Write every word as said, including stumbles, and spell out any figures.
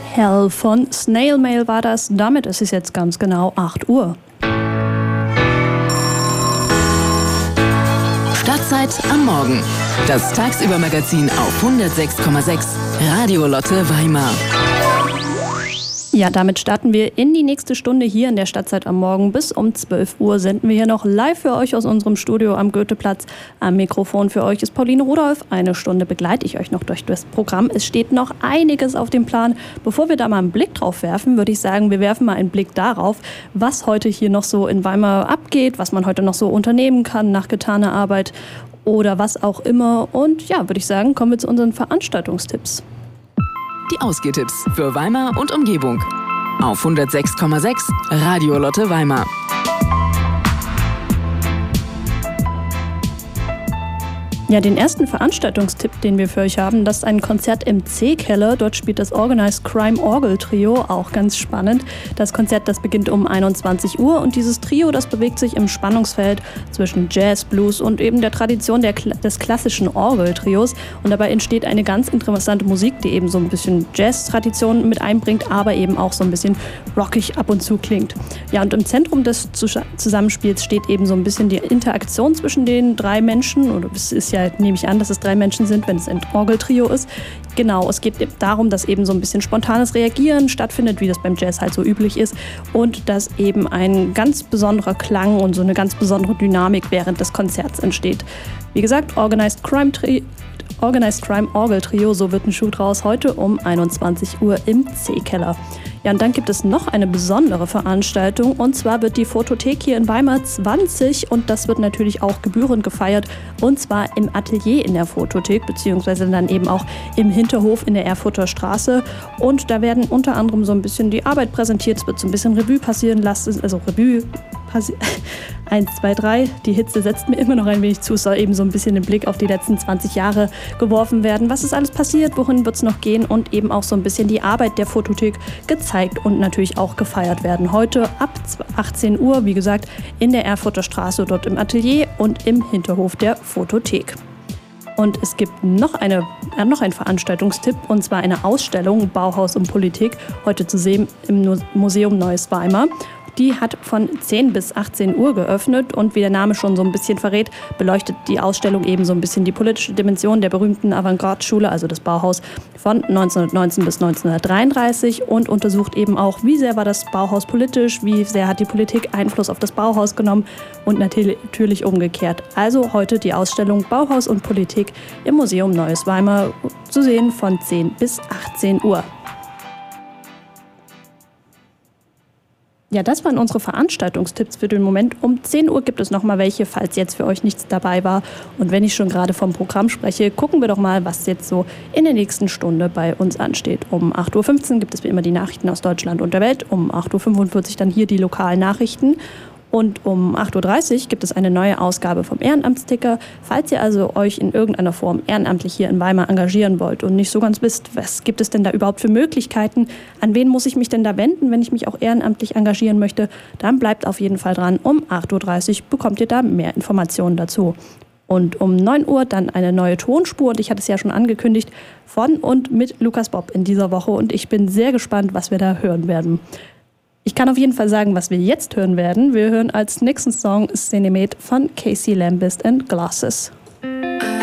Hell von Snail Mail war das. Damit ist es jetzt ganz genau acht Uhr. Stadtzeit am Morgen. Das Tagsüber-Magazin auf hundertsechs Komma sechs Radio Lotte Weimar. Ja, damit starten wir in die nächste Stunde hier in der Stadtzeit am Morgen. Bis um zwölf Uhr senden wir hier noch live für euch aus unserem Studio am Goetheplatz. Am Mikrofon für euch ist Pauline Rudolph. Eine Stunde begleite ich euch noch durch das Programm. Es steht noch einiges auf dem Plan. Bevor wir da mal einen Blick drauf werfen, würde ich sagen, wir werfen mal einen Blick darauf, was heute hier noch so in Weimar abgeht, was man heute noch so unternehmen kann nach getaner Arbeit oder was auch immer. Und ja, würde ich sagen, kommen wir zu unseren Veranstaltungstipps. Die Ausgehtipps für Weimar und Umgebung. Auf hundertsechs Komma sechs Radio Lotte Weimar. Ja, den ersten Veranstaltungstipp, den wir für euch haben, das ist ein Konzert im C-Keller. Dort spielt das Organized Crime Orgel Trio, auch ganz spannend. Das Konzert, das beginnt um einundzwanzig Uhr und dieses Trio, das bewegt sich im Spannungsfeld zwischen Jazz, Blues und eben der Tradition der, des klassischen Orgeltrios. Und dabei entsteht eine ganz interessante Musik, die eben so ein bisschen Jazz-Tradition mit einbringt, aber eben auch so ein bisschen rockig ab und zu klingt. Ja, und im Zentrum des Zusammenspiels steht eben so ein bisschen die Interaktion zwischen den drei Menschen, oder es ist ja, nehme ich an, dass es drei Menschen sind, wenn es ein Orgeltrio ist. Genau, es geht darum, dass eben so ein bisschen spontanes Reagieren stattfindet, wie das beim Jazz halt so üblich ist, und dass eben ein ganz besonderer Klang und so eine ganz besondere Dynamik während des Konzerts entsteht. Wie gesagt, Organized Crime Trio, Organized Crime Orgel Trio, so wird ein Schuh draus, heute um einundzwanzig Uhr im C-Keller. Ja, und dann gibt es noch eine besondere Veranstaltung, und zwar wird die Fotothek hier in Weimar zwanzig, und das wird natürlich auch gebührend gefeiert, und zwar im Atelier in der Fotothek, beziehungsweise dann eben auch im Hinterhof in der Erfurter Straße, und da werden unter anderem so ein bisschen die Arbeit präsentiert, es wird so ein bisschen Revue passieren lassen, also Revue eins, zwei, drei. Die Hitze setzt mir immer noch ein wenig zu. Es soll eben so ein bisschen den Blick auf die letzten zwanzig Jahre geworfen werden. Was ist alles passiert? Wohin wird es noch gehen? Und eben auch so ein bisschen die Arbeit der Fotothek gezeigt und natürlich auch gefeiert werden. Heute ab achtzehn Uhr, wie gesagt, in der Erfurter Straße, dort im Atelier und im Hinterhof der Fotothek. Und es gibt noch, eine, äh, noch einen Veranstaltungstipp, und zwar eine Ausstellung Bauhaus und Politik, heute zu sehen im Museum Neues Weimar. Die hat von zehn bis achtzehn Uhr geöffnet, und wie der Name schon so ein bisschen verrät, beleuchtet die Ausstellung eben so ein bisschen die politische Dimension der berühmten Avantgarde-Schule, also das Bauhaus von neunzehnhundertneunzehn bis neunzehnhundertdreiunddreißig, und untersucht eben auch, wie sehr war das Bauhaus politisch, wie sehr hat die Politik Einfluss auf das Bauhaus genommen und natürlich umgekehrt. Also heute die Ausstellung Bauhaus und Politik im Museum Neues Weimar zu sehen von zehn bis achtzehn Uhr. Ja, das waren unsere Veranstaltungstipps für den Moment. Um zehn Uhr gibt es noch mal welche, falls jetzt für euch nichts dabei war. Und wenn ich schon gerade vom Programm spreche, gucken wir doch mal, was jetzt so in der nächsten Stunde bei uns ansteht. Um acht Uhr fünfzehn gibt es wie immer die Nachrichten aus Deutschland und der Welt. Um acht Uhr fünfundvierzig dann hier die lokalen Nachrichten. Und um acht Uhr dreißig gibt es eine neue Ausgabe vom Ehrenamtsticker. Falls ihr also euch in irgendeiner Form ehrenamtlich hier in Weimar engagieren wollt und nicht so ganz wisst, was gibt es denn da überhaupt für Möglichkeiten, an wen muss ich mich denn da wenden, wenn ich mich auch ehrenamtlich engagieren möchte, dann bleibt auf jeden Fall dran. Um acht Uhr dreißig bekommt ihr da mehr Informationen dazu. Und um neun Uhr dann eine neue Tonspur, und ich hatte es ja schon angekündigt, von und mit Lukas Bob in dieser Woche, und ich bin sehr gespannt, was wir da hören werden. Ich kann auf jeden Fall sagen, was wir jetzt hören werden. Wir hören als nächsten Song Cinemate von Casey Lambist and Glasses.